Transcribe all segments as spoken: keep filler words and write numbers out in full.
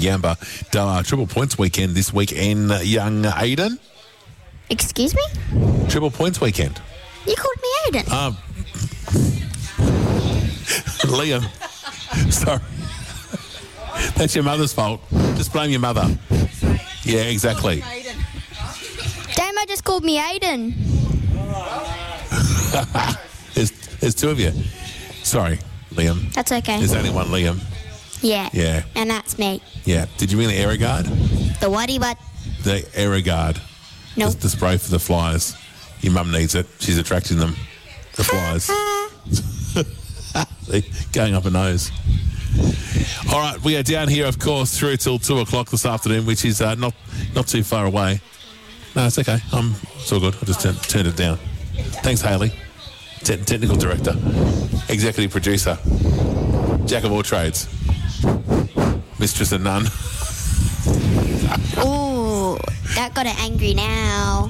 Yamba uh, triple points weekend this week in uh, young Aiden. Excuse me? Triple points weekend. You called me Aiden. Um, Liam, sorry. That's your mother's fault. Just blame your mother. Yeah, exactly. Damo just called me Aiden. there's, there's two of you. Sorry, Liam. That's okay. There's only one Liam. Yeah. Yeah. And that's me. Yeah. Did you mean the Aerogard? The whaty what? The Aerogard. No. The, the spray for the flies. Your mum needs it. She's attracting them. The flies. See, going up her nose. All right, we are down here, of course, through till two o'clock this afternoon, which is uh, not not too far away. No, it's okay. I'm, it's all good. I just turn, turned it down. Thanks, Hayley. Te- technical director, executive producer, jack of all trades, mistress of none. Ooh, that got it angry now.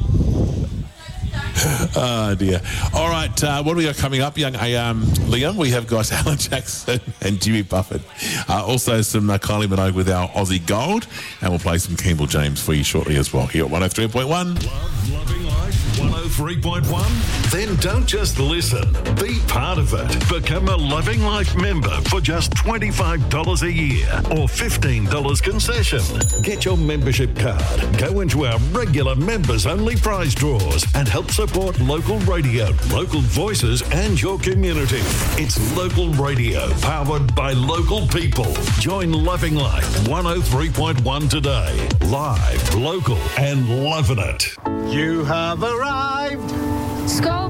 Oh, dear. All right, uh, what do we got coming up, young um, Liam? We have got Alan Jackson and Jimmy Buffett. Uh, also some uh, Kylie Minogue with our Aussie Gold. And we'll play some Campbell James for you shortly as well. Here at one oh three point one. Love Loving Life one oh three point one? Then don't just listen. Be part of it. Become a Loving Life member for just twenty-five dollars a year or fifteen dollars concession. Get your membership card. Go into our regular members-only prize draws and help support local radio, local voices, and your community. It's local radio powered by local people. Join Loving Life one oh three point one today. Live, local, and loving it. You have arrived. Scroll